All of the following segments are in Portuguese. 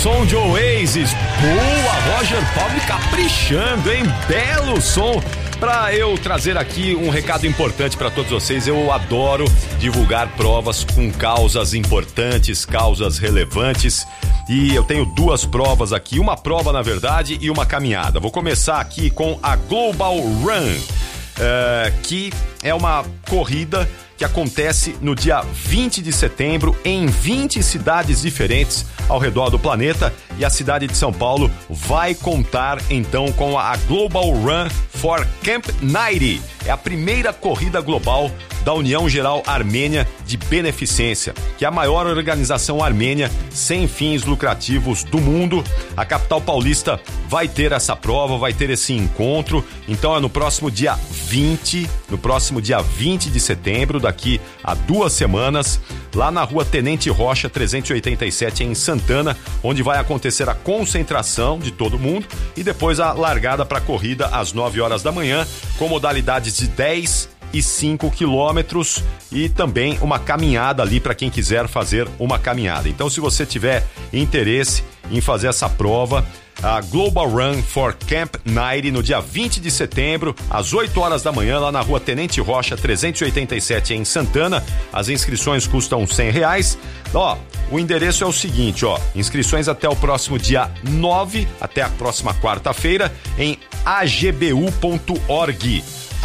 som de Oasis. Boa, Roger Palme caprichando, hein? Belo som. Para eu trazer aqui um recado importante para todos vocês, eu adoro divulgar provas com causas importantes, causas relevantes, e eu tenho duas provas aqui, uma prova na verdade e uma caminhada. Vou começar aqui com a Global Run, que é uma corrida que acontece no dia 20 de setembro em 20 cidades diferentes ao redor do planeta, e a cidade de São Paulo vai contar então com a Global Run for Camp 90. É a primeira corrida global da União Geral Armênia de Beneficência, que é a maior organização armênia sem fins lucrativos do mundo. A capital paulista vai ter essa prova, vai ter esse encontro. Então é no próximo dia 20 de setembro, daqui a 2 semanas, lá na rua Tenente Rocha 387 em Santana, onde vai acontecer a concentração de todo mundo e depois a largada para a corrida às 9 horas da manhã, com modalidades de 10 e 5 quilômetros e também uma caminhada ali para quem quiser fazer uma caminhada. Então, se você tiver interesse em fazer essa prova, a Global Run for Camp 90 no dia 20 de setembro, às 8 horas da manhã, lá na rua Tenente Rocha 387 em Santana. As inscrições custam R$100. O endereço é o seguinte, inscrições até o próximo dia 9, até a próxima quarta-feira, em agbu.org.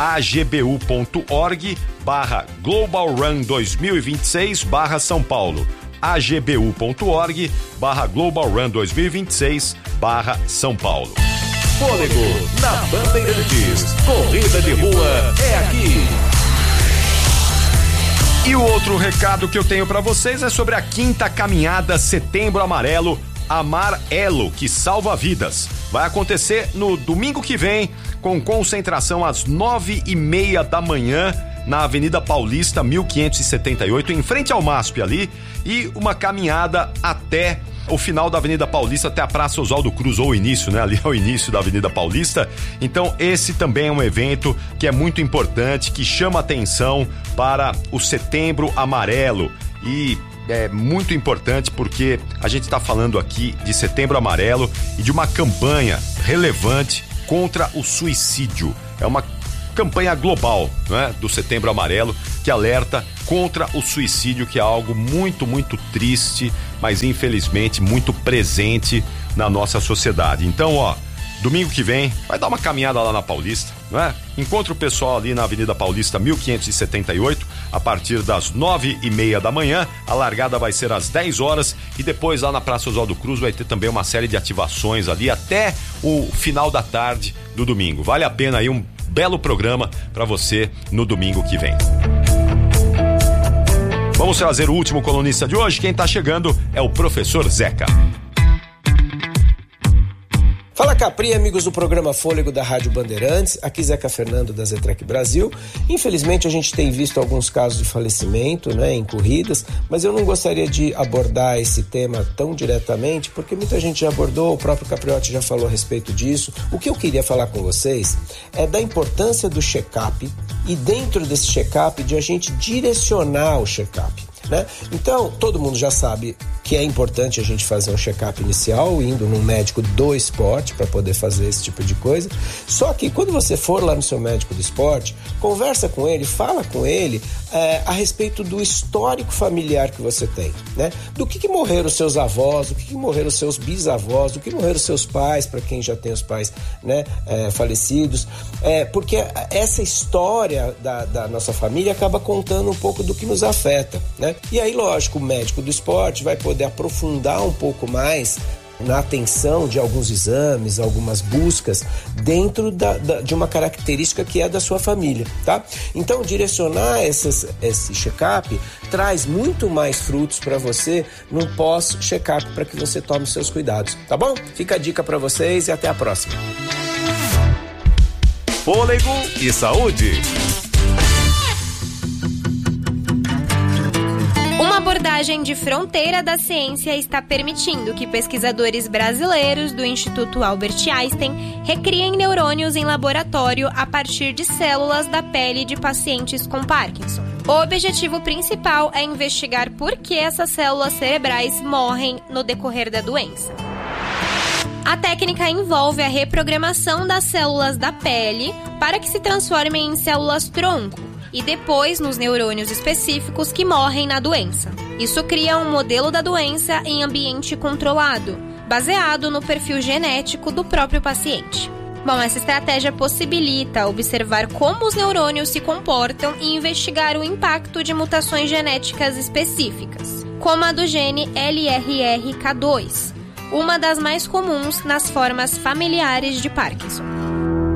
agbu.org/Global Run 2026 /São Paulo. agbu.org/Global Run 2026 /São Paulo. Fôlego na Bandeirantes. Corrida de rua é aqui. E o outro recado que eu tenho para vocês é sobre a 5ª caminhada Setembro Amarelo, Amarelo, que salva vidas. Vai acontecer no domingo que vem, com concentração às 9h30 da manhã, na Avenida Paulista 1578, em frente ao MASP ali, e uma caminhada até o final da Avenida Paulista, até a Praça Oswaldo Cruz, ou o início, né? Ali é o início da Avenida Paulista. Então esse também é um evento que é muito importante, que chama atenção para o Setembro Amarelo, e é muito importante porque a gente está falando aqui de Setembro Amarelo e de uma campanha relevante contra o suicídio. É uma campanha global, né, do Setembro Amarelo, que alerta contra o suicídio, que é algo muito, muito triste, mas infelizmente muito presente na nossa sociedade. Então, domingo que vem, vai dar uma caminhada lá na Paulista, não é? Encontra o pessoal ali na Avenida Paulista 1578, a partir das 9h30 da manhã. A largada vai ser às 10 horas e depois lá na Praça Oswaldo Cruz vai ter também uma série de ativações ali até o final da tarde do domingo. Vale a pena aí, um belo programa para você no domingo que vem. Vamos trazer o último colunista de hoje. Quem tá chegando é o professor Zeca. Fala Capri, amigos do programa Fôlego da Rádio Bandeirantes, aqui Zeca Fernando da Zetrec Brasil. Infelizmente a gente tem visto alguns casos de falecimento, né, em corridas, mas eu não gostaria de abordar esse tema tão diretamente, porque muita gente já abordou, o próprio Capriotti já falou a respeito disso. O que eu queria falar com vocês é da importância do check-up e dentro desse check-up de a gente direcionar o check-up, né? Então, todo mundo já sabe que é importante a gente fazer um check-up inicial, indo num médico do esporte para poder fazer esse tipo de coisa. Só que quando você for lá no seu médico do esporte, conversa com ele, fala com ele a respeito do histórico familiar que você tem, né? Do que morreram os seus avós, do que morreram os seus bisavós, do que morreram os seus pais, para quem já tem os pais, né, falecidos. Porque essa história da nossa família acaba contando um pouco do que nos afeta, né? E aí, lógico, o médico do esporte vai poder aprofundar um pouco mais na atenção de alguns exames, algumas buscas dentro de uma característica que é da sua família, tá? Então, direcionar esse check-up traz muito mais frutos para você no pós-check-up, para que você tome seus cuidados, tá bom? Fica a dica para vocês e até a próxima. Fôlego e saúde. Uma abordagem de fronteira da ciência está permitindo que pesquisadores brasileiros do Instituto Albert Einstein recriem neurônios em laboratório a partir de células da pele de pacientes com Parkinson. O objetivo principal é investigar por que essas células cerebrais morrem no decorrer da doença. A técnica envolve a reprogramação das células da pele para que se transformem em células-tronco e depois nos neurônios específicos que morrem na doença. Isso cria um modelo da doença em ambiente controlado, baseado no perfil genético do próprio paciente. Bom, essa estratégia possibilita observar como os neurônios se comportam e investigar o impacto de mutações genéticas específicas, como a do gene LRRK2, uma das mais comuns nas formas familiares de Parkinson.